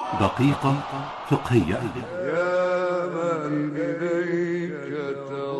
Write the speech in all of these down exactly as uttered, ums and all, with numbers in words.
دقيقة فقهية. يا من إليك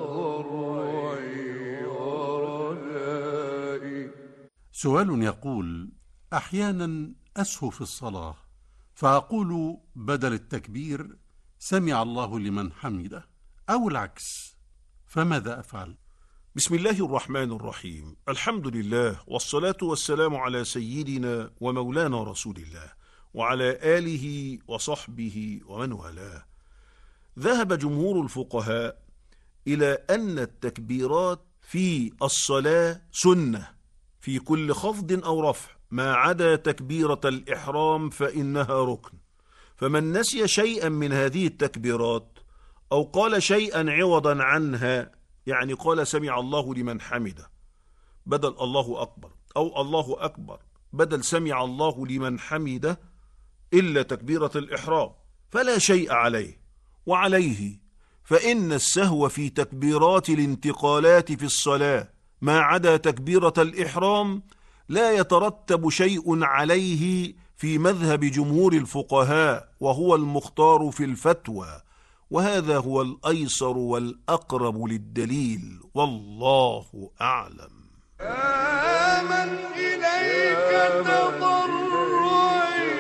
تضرعي ورجائي. سؤال يقول: أحيانا أسهو في الصلاة فأقول بدل التكبير سمع الله لمن حمده أو العكس، فماذا أفعل؟ بسم الله الرحمن الرحيم. الحمد لله والصلاة والسلام على سيدنا ومولانا رسول الله وعلى آله وصحبه ومن والاه. ذهب جمهور الفقهاء إلى أن التكبيرات في الصلاة سنة في كل خفض أو رفع، ما عدا تكبيرة الإحرام فإنها ركن. فمن نسي شيئا من هذه التكبيرات أو قال شيئا عوضا عنها، يعني قال سمع الله لمن حمده بدل الله أكبر، أو الله أكبر بدل سمع الله لمن حمده، إلا تكبيرة الإحرام، فلا شيء عليه. وعليه فإن السهو في تكبيرات الانتقالات في الصلاة ما عدا تكبيرة الإحرام لا يترتب شيء عليه في مذهب جمهور الفقهاء، وهو المختار في الفتوى، وهذا هو الأيسر والأقرب للدليل، والله أعلم. يا من إليك تضرعي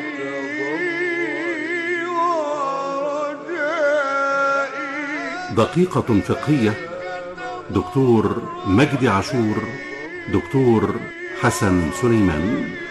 ورجائي. دقيقة فقهية. دكتور مجدي عاشور، دكتور حسن سليمان.